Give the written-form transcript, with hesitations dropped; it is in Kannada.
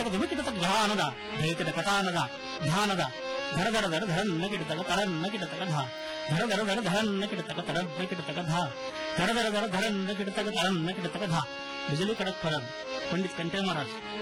ಧುಮುಕಿಟತಕ ಘಾನದ ಧೈಕಿಟ ಕಟಾನದ ಧ್ಯಾನದ ಧರ ಧರ ಧರ ಧರನ್ನ ಕಿಟತಕ ತರನ್ನ ಕಿಟತಕ ಧ ಧರ ಧರ ಧರ ಧರನ್ನ ಕಿಟತಕ ತರನ್ನ ಕಿಟತಕ ಧ ಧರ ಧರ ಧರ ಧರನ್ನ ಕಿಟತಕ ತರನ್ನ ಕಿಟತಕ ಧ ಬಿಜಲಿ ಕಡಕ್ ಫರದ್ पंडित कंटे महाराज